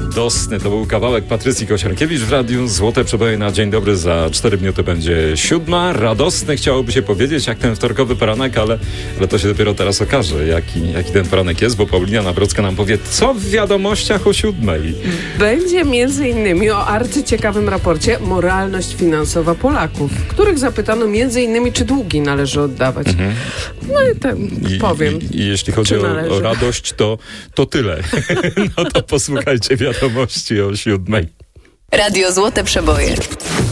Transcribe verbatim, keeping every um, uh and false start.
Radosny. To był kawałek Patrycji Kosiarkiewicz w radiu. Złote przeboje na dzień dobry. Za cztery minuty będzie siódma. Radosny chciałoby się powiedzieć, jak ten wtorkowy poranek, ale, ale to się dopiero teraz okaże, jaki, jaki ten poranek jest, bo Paulina Nawrocka nam powie, co w wiadomościach o siódmej. Będzie między innymi o arcyciekawym raporcie Moralność finansowa Polaków, których zapytano między innymi, czy długi należy oddawać. Mhm. No i ten I, powiem. I, i jeśli chodzi o, o radość, to, to tyle. No to posłuchajcie wiadomości o siódmej. Radio Złote Przeboje.